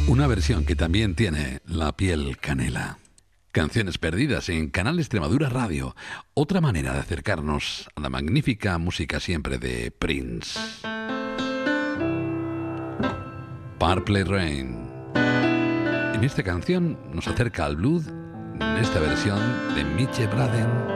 Una versión que también tiene la piel canela. Canciones perdidas en Canal Extremadura Radio. Otra manera de acercarnos a la magnífica música siempre de Prince. Purple Rain. En esta canción nos acerca al blues en esta versión de Miche Braden